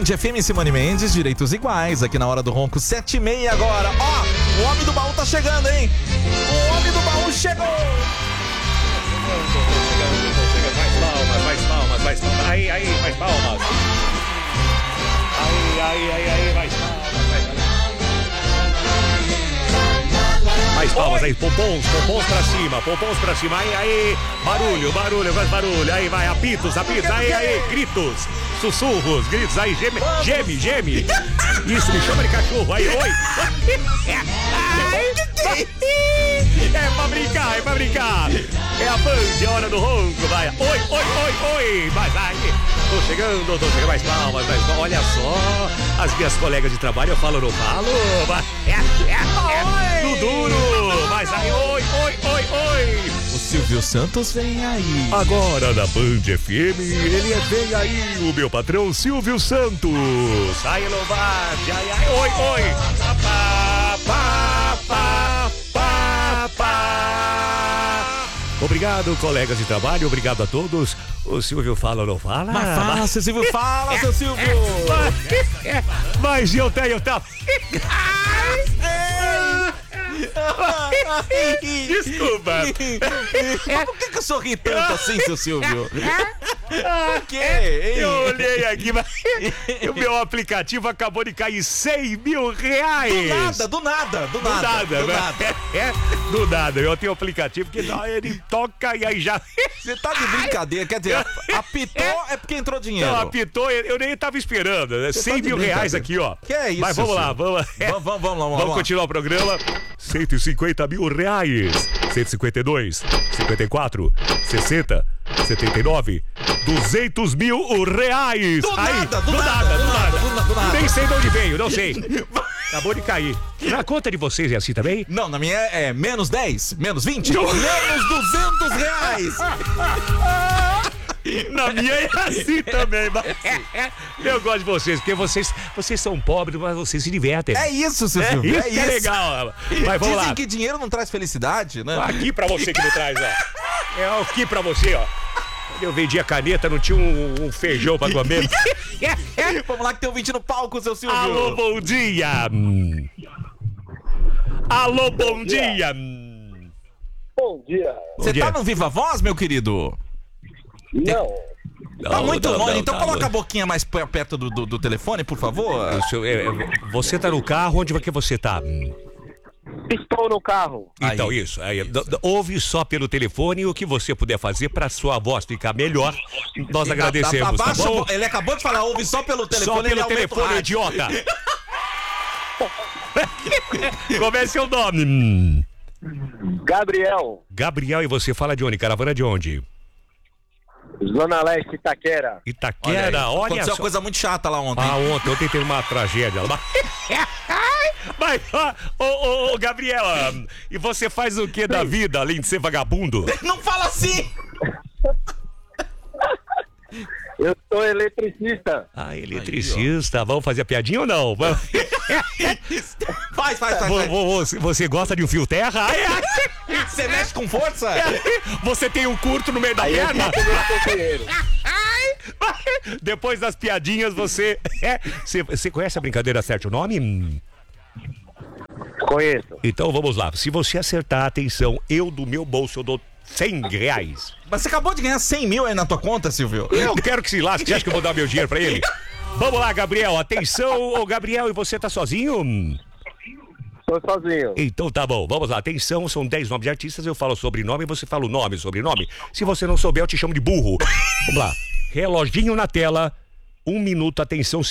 FM, Simone Mendes, direitos iguais, aqui na Hora do Ronco, 7h30 agora. Ó, o homem do baú tá chegando, hein? O homem do baú chegou! Mais palmas. Aí, mais palmas. Aí, mais palmas. Mais palmas aí, pompons pra cima, aí, barulho, faz barulho, aí vai, apitos, aí, gritos, sussurros, gritos, aí, geme, isso, me chama de cachorro, aí, oi, é pra brincar, é a Band, é a Hora do Ronco, vai, oi, vai, tô chegando, mais palmas, olha só, as minhas colegas de trabalho, eu falo, não falo, no duro, mas aí, oi. O Silvio Santos vem aí. Agora na Band FM, ele vem aí, o meu patrão Silvio Santos. Aí, Lombardi, aí, oi. Obrigado, colegas de trabalho, obrigado a todos. O Silvio fala ou não fala? Mas fala, seu Silvio, fala, seu Silvio. Mas eu tenho... Desculpa. Mas por que eu sorri tanto assim, seu Silvio? Por quê? Eu olhei aqui, mas o meu aplicativo acabou de cair R$100 mil. Do nada. Do nada. Eu tenho um aplicativo que ele toca e aí já... Você tá de brincadeira, quer dizer, apitou é porque entrou dinheiro. Não, apitou, eu nem tava esperando. R$100 mil aqui, ó. Que é isso? Mas vamos lá. Vamos continuar o programa. R$150 mil. 152, 54, 60, 79, R$200 mil. Do nada. Nem sei de onde veio, não sei. Acabou de cair. Na conta de vocês é assim também? Não, na minha é menos 10, menos 20, menos R$200. Na minha é assim também, mas eu gosto de vocês, porque vocês são pobres, mas vocês se divertem. É isso, seu Silvio. Isso que é legal. Mas vamos lá. Dizem que dinheiro não traz felicidade, né? Aqui pra você que me traz, ó. É aqui pra você, ó. Quando eu vendi a caneta, não tinha um feijão pra comer. Vamos lá que tem um 20 no palco, seu Silvio. Alô, bom dia. Bom dia. Bom dia. Você tá no Viva Voz, meu querido? Não. Tá muito longe, então tá coloca a boquinha mais perto do telefone, por favor. Você tá no carro, onde que você tá? Estou no carro. Então, Aí. isso. Aí, ouve só pelo telefone o que você puder fazer pra sua voz ficar melhor. Nós agradecemos, tá bom? Ele acabou de falar, ouve só pelo telefone. Só pelo telefone, idiota. Como é seu nome? Gabriel, Gabriel, e você fala de onde? Caravana de onde? Zona Leste, Itaquera. Itaquera, olha Aconteceu só. uma coisa muito chata lá ontem. Ontem teve uma tragédia. Mas, ô, Gabriela, e você faz o que da vida, além de ser vagabundo? Não fala assim! Eu sou eletricista. Eletricista. Vamos fazer a piadinha ou não? Faz. Você gosta de um fio terra? Você mexe com força? Você tem um curto no meio da Aí eu perna? fico meu companheiro. Depois das piadinhas, você conhece a brincadeira Acerte o Nome? Conheço. Então vamos lá. Se você acertar, atenção, eu do meu bolso eu dou R$100. Mas você acabou de ganhar 100 mil aí na tua conta, Silvio. Eu quero que se lasque. Você acha que eu vou dar meu dinheiro pra ele? Vamos lá, Gabriel. Atenção, ô Gabriel, e você tá sozinho? Tô sozinho. Então tá bom, vamos lá. Atenção, são 10 nomes de artistas. Eu falo sobrenome, você fala o nome, sobrenome. Se você não souber, eu te chamo de burro. Vamos lá. Reloginho na tela. 1 minuto, atenção.